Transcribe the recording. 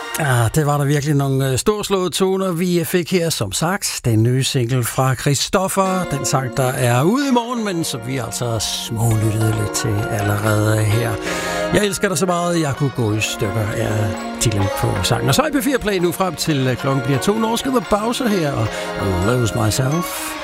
Ja, det var der virkelig nogle storslåede toner, vi fik her, som sagt. Den nye single fra Christoffer, den sang, der er ude i morgen, men som vi altså smålyttede lidt til allerede her. Jeg elsker dig så meget, jeg kunne gå i stykker af titlen på sangen. Og så i P4 Play nu frem til klokken bliver 2. Når skal The Bowser her og Lose Myself.